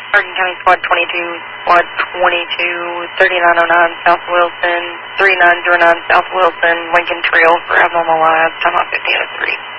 Hardin County Squad 22, Squad 22, 3909 South Wilson, 3909 South Wilson, Lincoln Trail for abnormal lives, time out 50 out of 3.